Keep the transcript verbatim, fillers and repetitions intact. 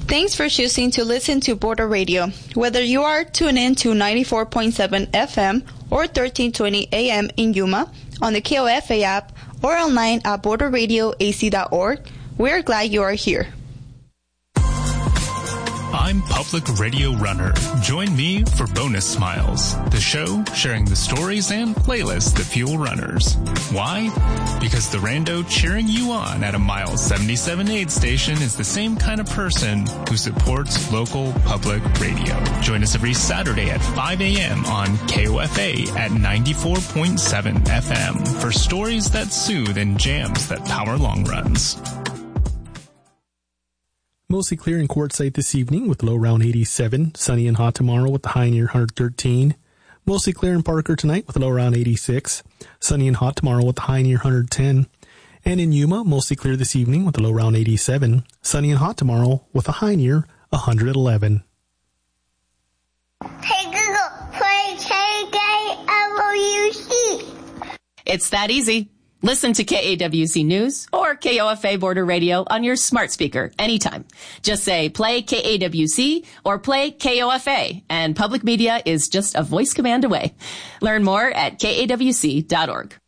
Thanks for choosing to listen to Border Radio. Whether you are tuned in to ninety-four point seven F M or thirteen twenty A M in Yuma, on the K O F A app, or online at border radio a c dot org, we're glad you are here. I'm Public Radio Runner. Join me for Bonus Smiles, the show sharing the stories and playlists that fuel runners. Why? Because the rando cheering you on at a mile seventy-seven aid station is the same kind of person who supports local public radio. Join us every Saturday at five A M on K O F A at ninety-four point seven F M for stories that soothe and jams that power long runs. Mostly clear in Quartzsite this evening with low around eighty-seven. Sunny and hot tomorrow with the high near one hundred thirteen. Mostly clear in Parker tonight with a low around eighty-six. Sunny and hot tomorrow with the high near one hundred ten. And in Yuma, mostly clear this evening with a low around eighty-seven. Sunny and hot tomorrow with a high near one hundred eleven. Hey Google, play K K W C. It's that easy. Listen to K A W C News or K O F A Border Radio on your smart speaker anytime. Just say play K A W C or play K O F A, and public media is just a voice command away. Learn more at K A W C dot org.